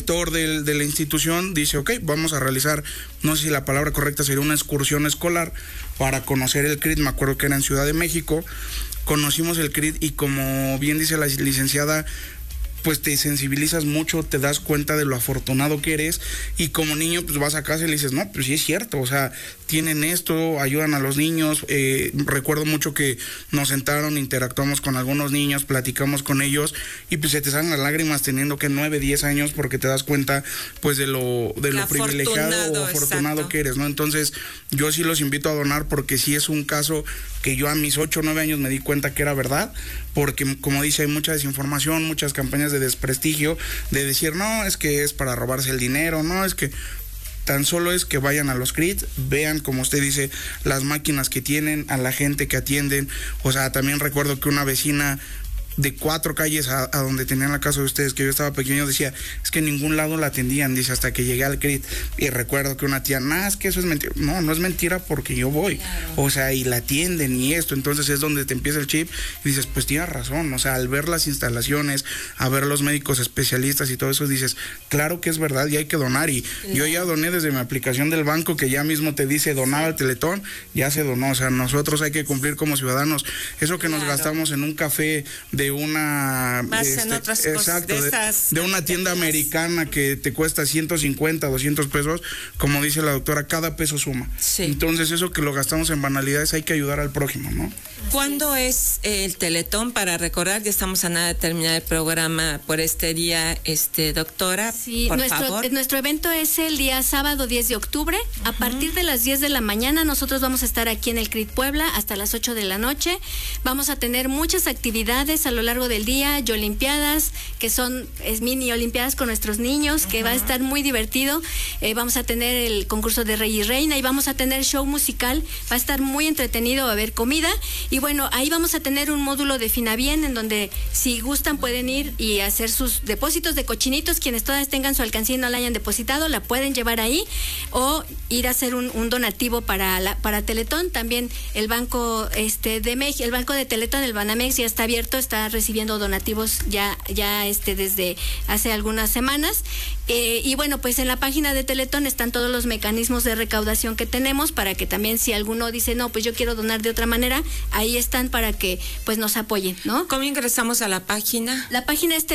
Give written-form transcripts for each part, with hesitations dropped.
director de la institución dice, ok, vamos a realizar, no sé si la palabra correcta sería una excursión escolar para conocer el CRIT. Me acuerdo que era en Ciudad de México. Conocimos el CRIT y, como bien dice la licenciada, pues te sensibilizas mucho, te das cuenta de lo afortunado que eres, y como niño pues vas a casa y le dices, no, pues sí es cierto, o sea, tienen esto, ayudan a los niños. Recuerdo mucho que nos sentaron, interactuamos con algunos niños, platicamos con ellos, y pues se te salen las lágrimas teniendo que 9, 10 años, porque te das cuenta pues de lo privilegiado o afortunado que eres, ¿no? Entonces yo sí los invito a donar, porque sí es un caso que yo a mis 8 o 9 años me di cuenta que era verdad, porque como dice, hay mucha desinformación, muchas campañas de desprestigio, de decir, no, es que es para robarse el dinero, no, es que tan solo es que vayan a los CRIT, vean, como usted dice, las máquinas que tienen, a la gente que atienden. O sea, también recuerdo que una vecina de 4 calles a donde tenían la casa de ustedes, que yo estaba pequeño, decía, es que en ningún lado la atendían, dice, hasta que llegué al CRIT. Y recuerdo que una tía, es que eso es mentira. No, no es mentira, porque yo voy. Claro. O sea, y la atienden y esto. Entonces es donde te empieza el chip y dices, pues tienes razón. O sea, al ver las instalaciones, a ver los médicos especialistas y todo eso, dices, claro que es verdad y hay que donar. Y yo ya doné desde mi aplicación del banco, que ya mismo te dice donar al Teletón, ya se donó. O sea, nosotros hay que cumplir como ciudadanos. Eso que nos gastamos en un café de una en otras exacto, cosas de una tienda americana que te cuesta 150, 200 pesos, como dice la doctora, cada peso suma. Sí. Entonces eso que lo gastamos en banalidades, hay que ayudar al prójimo, ¿no? ¿Cuándo es el Teletón? Para recordar, ya estamos a nada de terminar el programa por este día, doctora, sí, por favor. Nuestro evento es el día sábado 10 de octubre, a partir de las 10 de la mañana. Nosotros vamos a estar aquí en el CRIT Puebla hasta las 8 de la noche. Vamos a tener muchas actividades a lo largo del día, olimpiadas, que son mini olimpiadas con nuestros niños, que va a estar muy divertido. Vamos a tener el concurso de Rey y Reina, y vamos a tener show musical, va a estar muy entretenido, va a haber comida. Y bueno, ahí vamos a tener un módulo de Finabien, en donde si gustan pueden ir y hacer sus depósitos de cochinitos. Quienes todas tengan su alcancía y no la hayan depositado, la pueden llevar ahí, o ir a hacer un donativo para Teletón. También el Banco de México, el Banco de Teletón, el Banamex, ya está abierto, está recibiendo donativos ya desde hace algunas semanas. Y bueno, pues en la página de Teletón están todos los mecanismos de recaudación que tenemos, para que también, si alguno dice, no, pues yo quiero donar de otra manera, ahí están para que pues nos apoyen, ¿no? ¿Cómo ingresamos a la página? La página es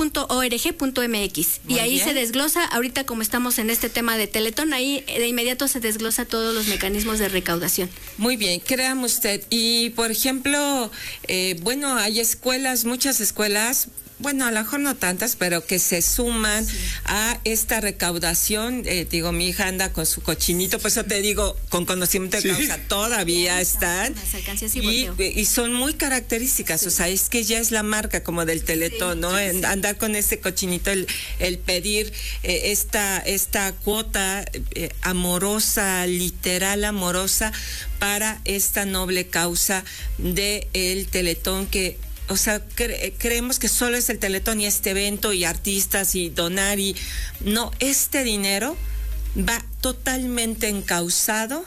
teletón.org.mx, y ahí se desglosa. Ahorita, como estamos en este tema de Teletón, ahí de inmediato se desglosa todos los mecanismos de recaudación. Muy bien, créame usted. Y por ejemplo, bueno, hay escuelas, muchas escuelas, bueno, a lo mejor no tantas, pero que se suman a esta recaudación. Digo, mi hija anda con su cochinito, por eso te digo, con conocimiento de causa, todavía están. Y son muy características, o sea, es que ya es la marca como del Teletón, ¿no? Andar con ese cochinito, el pedir esta cuota amorosa, literal amorosa, para esta noble causa de el Teletón, que o sea, creemos que solo es el Teletón y este evento y artistas y donar, y no, este dinero va totalmente encauzado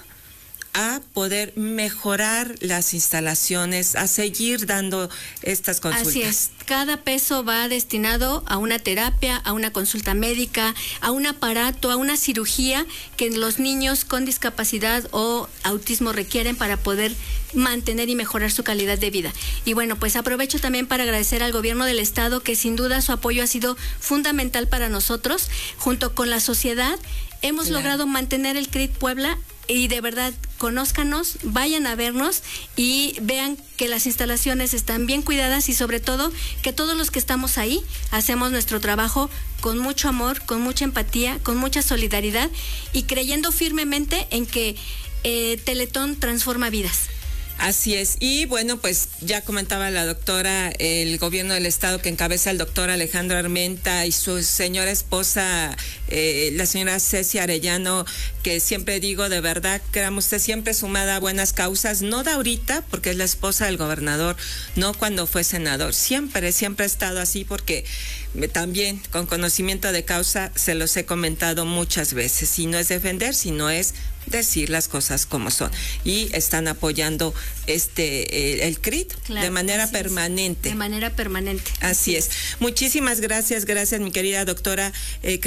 a poder mejorar las instalaciones, a seguir dando estas consultas. Así es, cada peso va destinado a una terapia, a una consulta médica, a un aparato, a una cirugía que los niños con discapacidad o autismo requieren para poder mantener y mejorar su calidad de vida. Y bueno, pues aprovecho también para agradecer al gobierno del estado, que sin duda su apoyo ha sido fundamental para nosotros. Junto con la sociedad hemos logrado mantener el CRIT Puebla, y de verdad, conózcanos, vayan a vernos y vean que las instalaciones están bien cuidadas, y sobre todo que todos los que estamos ahí hacemos nuestro trabajo con mucho amor, con mucha empatía, con mucha solidaridad, y creyendo firmemente en que Teletón transforma vidas. Así es. Y bueno, pues ya comentaba la doctora, el gobierno del estado que encabeza el doctor Alejandro Armenta y su señora esposa, la señora Ceci Arellano, que siempre digo, de verdad, créame usted, siempre sumada a buenas causas, no de ahorita, porque es la esposa del gobernador, no cuando fue senador, siempre ha estado así, porque también con conocimiento de causa se los he comentado muchas veces, y no es defender, sino es decir las cosas como son, y están apoyando el CRIT, claro, de manera permanente. De manera permanente. Así es. Muchísimas gracias mi querida doctora